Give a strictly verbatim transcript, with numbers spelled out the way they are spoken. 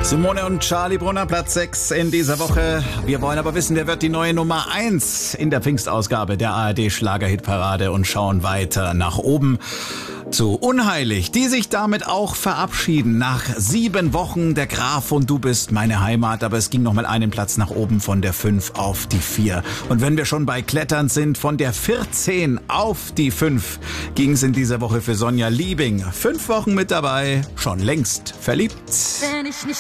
Simone und Charlie Brunner, Platz sechs in dieser Woche. Wir wollen aber wissen, wer wird die neue Nummer eins in der Pfingstausgabe der A R D Schlagerhitparade und schauen weiter nach oben zu Unheilig, die sich damit auch verabschieden. Nach sieben Wochen der Graf und Du bist meine Heimat, aber es ging noch mal einen Platz nach oben von der fünf auf die vier. Und wenn wir schon bei Klettern sind, von der vierzehn auf die fünf ging es in dieser Woche für Sonja Liebing. Fünf Wochen mit dabei, schon längst verliebt. Wenn ich nicht